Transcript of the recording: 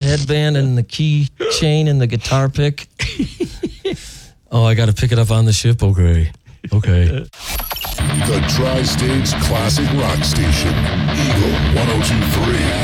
headband and the key chain and the guitar pick. Oh, I got to pick it up on the ship? Okay. The Tri-State's classic rock station, Eagle 102.3.